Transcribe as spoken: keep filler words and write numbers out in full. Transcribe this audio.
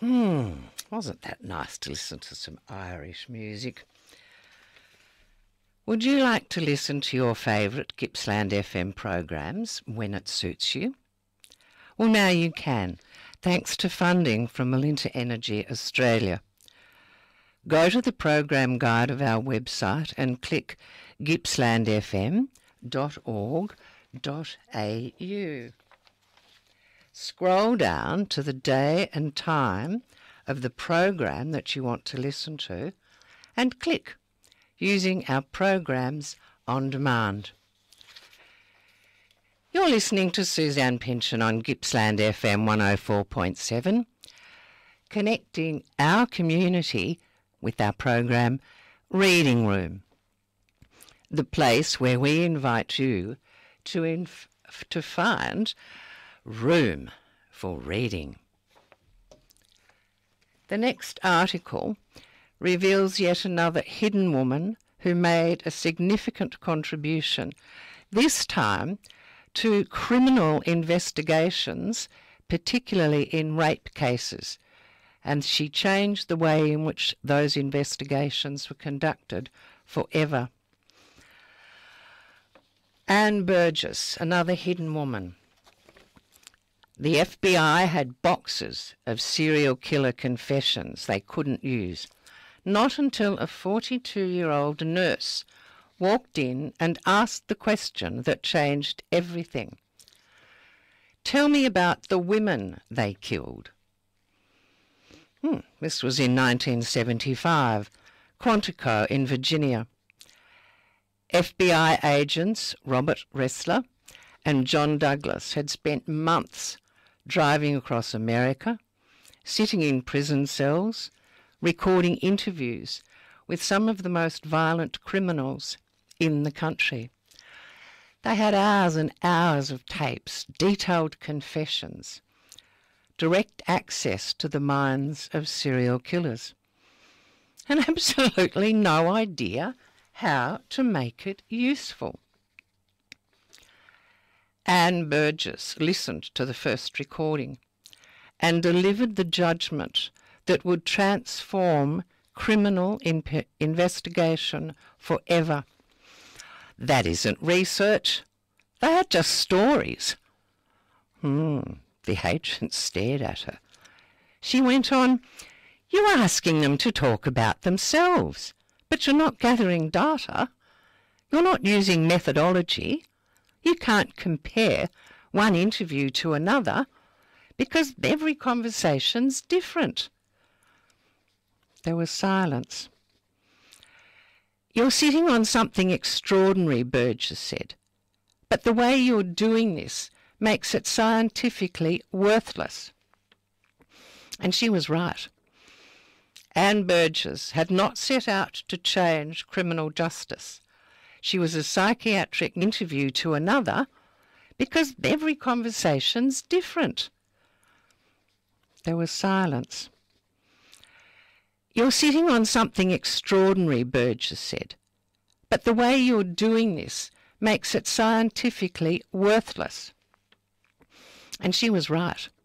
Hmm, wasn't that nice to listen to some Irish music? Would you like to listen to your favourite Gippsland F M programs when it suits you? Well, now you can, thanks to funding from Melinta Energy Australia. Go to the program guide of our website and click gippsland f m dot org dot a u. Scroll down to the day and time of the program that you want to listen to and click using our programs on demand. You're listening to Suzanne Pynchon on Gippsland F M one oh four point seven, connecting our community with our program Reading Room, the place where we invite you to, inf- to find room for reading. The next article reveals yet another hidden woman who made a significant contribution, this time to criminal investigations, particularly in rape cases, and she changed the way in which those investigations were conducted forever. Anne Burgess, another hidden woman. The F B I had boxes of serial killer confessions they couldn't use, not until a forty-two-year-old nurse walked in and asked the question that changed everything. Tell me about the women they killed. Hmm, this was in nineteen seventy-five, Quantico in Virginia. F B I agents Robert Ressler and John Douglas had spent months driving across America, sitting in prison cells, recording interviews with some of the most violent criminals in the country. They had hours and hours of tapes, detailed confessions, direct access to the minds of serial killers, and absolutely no idea how to make it useful. Anne Burgess listened to the first recording and delivered the judgment that would transform criminal imp- investigation forever. That isn't research. They are just stories. Hmm, the agent stared at her. She went on, "You're asking them to talk about themselves, but you're not gathering data. You're not using methodology. You can't compare one interview to another because every conversation's different." There was silence. "You're sitting on something extraordinary," Burgess said, "but the way you're doing this makes it scientifically worthless." And she was right. Anne Burgess had not set out to change criminal justice. She was a psychiatric interview to another because every conversation's different. There was silence. "You're sitting on something extraordinary," Burgess said, "but the way you're doing this makes it scientifically worthless." And she was right.